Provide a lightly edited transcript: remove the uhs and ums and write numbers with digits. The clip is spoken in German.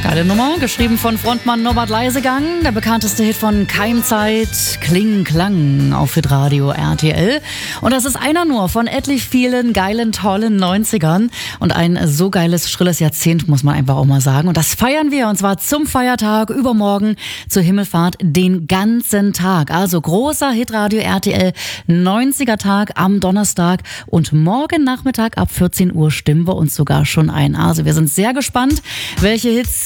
Geile Nummer, geschrieben von Frontmann Norbert Leisegang. Der bekannteste Hit von Keimzeit, Kling Klang auf Hitradio RTL. Und das ist einer nur von etlich vielen geilen, tollen 90ern. Und ein so geiles, schrilles Jahrzehnt, muss man einfach auch mal sagen. Und das feiern wir, und zwar zum Feiertag übermorgen zur Himmelfahrt den ganzen Tag. Also großer Hitradio RTL 90er Tag am Donnerstag. Und morgen Nachmittag ab 14 Uhr stimmen wir uns sogar schon ein. Also wir sind sehr gespannt, welche Hits